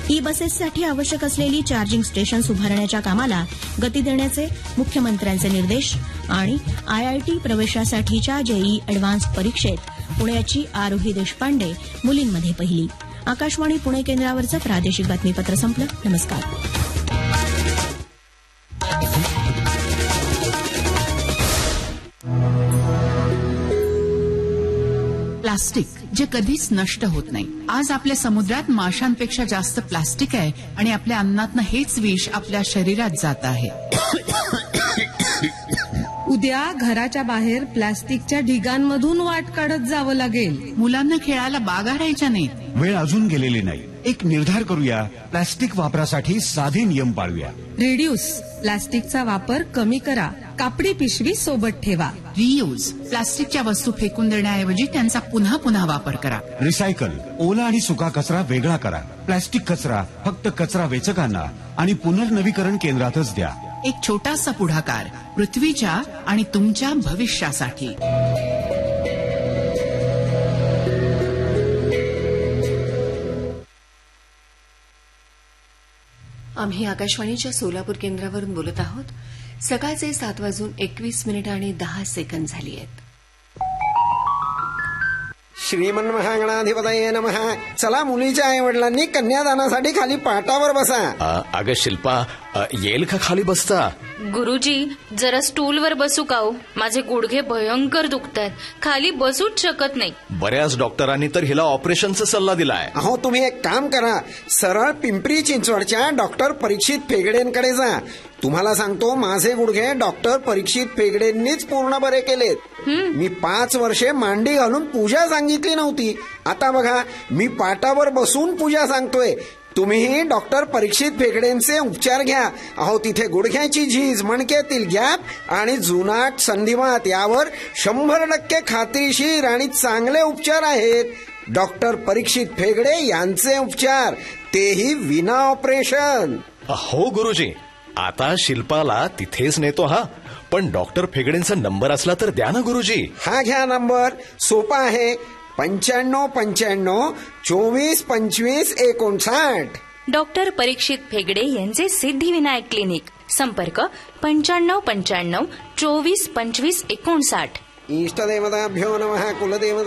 E बसेससाठी आवश्यक असलेली charging stations उभारण्याच्या कामाला गती देण्याचे मुख्यमंत्र्यांचे निर्देश. आणि आयआयटी प्रवेशासाठीच्या जेईई अॅडव्हान्स परीक्षेत पुण्याची आरोही देशपांडे मुलींमध्ये पहिली. आकाशवाणी पुणे केंद्रावरचं प्रादेशिक बातमीपत्र संपलं. नमस्कार. प्लास्टिक जे कधीच नष्ट होत नाही. आज आपल्या समुद्रात माशांपेक्षा जास्त प्लास्टिक आहे आणि आपल्या अन्नातनं हेच विष आपल्या शरीरात जात आहे. उद्या घराच्या बाहेर प्लास्टिकच्या ढिगांमधून वाट काढत जावं लागेल. मुलांना खेळायला बागा राहायच्या नाहीत. वेळ अजून गेलेली नाही. एक निर्धार करूया. प्लास्टिक वापरासाठी साधे नियम पाळूया. रिड्यूस, प्लास्टिकचा वापर कमी करा. कापडी पिशवी सोबत ठेवा. रियूज, प्लास्टिकच्या वस्तू फेकून देण्याऐवजी त्यांचा पुन्हा पुन्हा वापर करा. रिसायकल, ओला आणि सुका कचरा वेगळा करा. प्लास्टिक कचरा फक्त कचरा वेचकांना आणि पुनर्नवीकरण केंद्रातच द्या. एक छोटासा पुढाकार पृथ्वीच्या आणि तुमच्या भविष्यासाठी. आम्ही आकाशवाणीच्या सोलापूर केंद्रावरून बोलत आहोत. सकाळचे 7:21 आणि 10 सेकंद झाली आहेत. श्रीमन्महागणाधिपतये नमः. चला, मुलीच्या आई वडिलांनी कन्यादानासाठी खाली पाटावर बसा. अगं शिल्पा, येईल का खाली बसता? गुरुजी, जरा स्टूलवर बसू का हो? माझे गुडघे भयंकर दुखतात. खाली बसूच शकत नाही. बऱ्याच डॉक्टरांनी तर हिला ऑपरेशनचा सल्ला दिलाय. अहो, तुम्ही एक काम करा, सरळ पिंपरी चिंचवडच्या डॉक्टर परीक्षित फेगडेंकडे जा. तुम्हाला सांगतो, माझे गुडघे डॉक्टर परीक्षित फेगडेंनीच पूर्ण बरे केलेत. मी 5 वर्षे मांडी घालून पूजा सांगितली नव्हती. आता बघा, मी पाटावर बसून पूजा सांगतोय. तुम्हीही डॉक्टर परीक्षित फेगडेंचे उपचार घ्या. अहो, तिथे गुडघ्याची झीज, मणक्यातील गॅप आणि जुनाट संधिवात यावर 100% खात्रीशीर आणि चांगले उपचार आहेत. डॉक्टर परीक्षित फेगडे यांचे उपचार, तेही विना ऑपरेशन. हो गुरुजी, आता शिल्पाला तिथेच नेतो. हा, पण डॉक्टर फेगडेंचा नंबर असला तर द्या ना गुरुजी. हा घ्या नंबर, सोपा आहे. 9595 24 25 59. डॉक्टर परीक्षित फेगडे यांचे सिद्धिविनायक क्लिनिक. संपर्क 9595 24 25 59. इष्टदेवताभ्यो नमः. कुलदेवता